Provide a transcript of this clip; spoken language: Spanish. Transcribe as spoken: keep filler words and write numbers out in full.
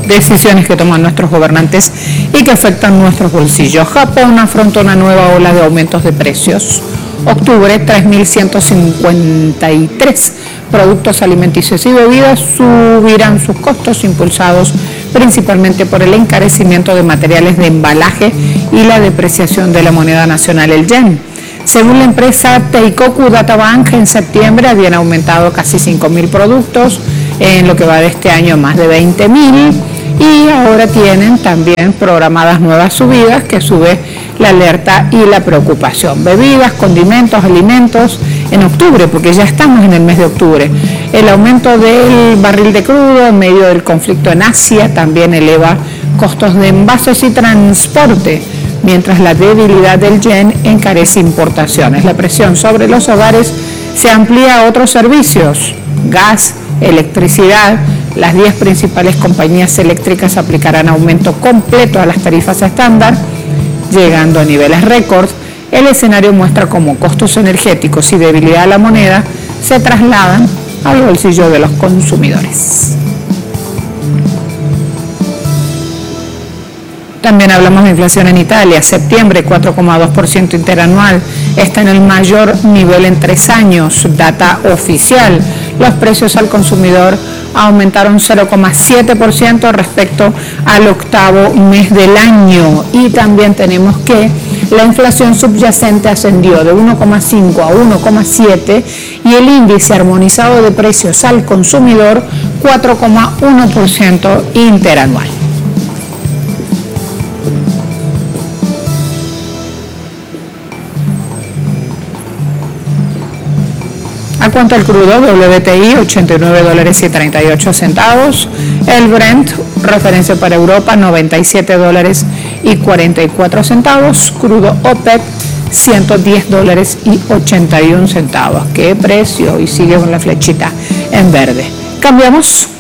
decisiones que toman nuestros gobernantes y que afectan nuestros bolsillos. Japón afronta una nueva ola de aumentos de precios. Octubre, tres mil ciento cincuenta y tres productos alimenticios y bebidas subirán sus costos, impulsados principalmente por el encarecimiento de materiales de embalaje y la depreciación de la moneda nacional, el yen. Según la empresa Teikoku Databank, en septiembre habían aumentado casi cinco mil productos, en lo que va de este año más de veinte mil, y ahora tienen también programadas nuevas subidas que sube la alerta y la preocupación. Bebidas, condimentos, alimentos en octubre, porque ya estamos en el mes de octubre. El aumento del barril de crudo en medio del conflicto en Asia también eleva costos de envases y transporte, mientras la debilidad del yen encarece importaciones. La presión sobre los hogares se amplía a otros servicios, gas, electricidad. Las diez principales compañías eléctricas aplicarán aumento completo a las tarifas estándar, llegando a niveles récord. El escenario muestra cómo costos energéticos y debilidad de la moneda se trasladan al bolsillo de los consumidores. También hablamos de inflación en Italia. Septiembre, cuatro coma dos por ciento interanual. Está en el mayor nivel en tres años. Data oficial. Los precios al consumidor aumentaron cero coma siete por ciento respecto al octavo mes del año. Y también tenemos que la inflación subyacente ascendió de uno coma cinco a uno coma siete y el índice armonizado de precios al consumidor cuatro coma uno por ciento interanual. ¿A cuánto el crudo? W T I, ochenta y nueve dólares y treinta y ocho centavos. El Brent, referencia para Europa, noventa y siete dólares y cuarenta y cuatro centavos. Crudo OPEC, ciento diez dólares y ochenta y uno centavos. ¿Qué precio? Y sigue con la flechita en verde. Cambiamos.